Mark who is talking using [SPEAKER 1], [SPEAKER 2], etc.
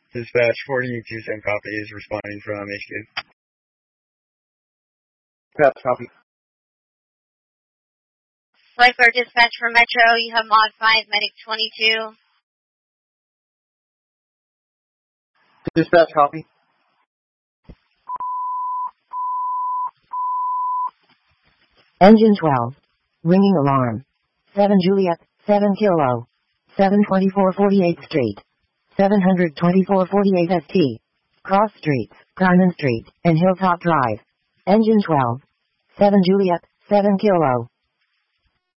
[SPEAKER 1] Dispatch 4210 copy is responding from HQ.
[SPEAKER 2] Dispatch copy.
[SPEAKER 3] Flight dispatch for Metro, you have mod 5, medic 22.
[SPEAKER 2] Dispatch copy.
[SPEAKER 4] Engine 12. Ringing alarm. 7 Juliet, 7 Kilo. 724 48th Street. 724 48 ST. Cross Streets, Diamond Street, and Hilltop Drive. Engine 12. 7 Juliet, 7 Kilo.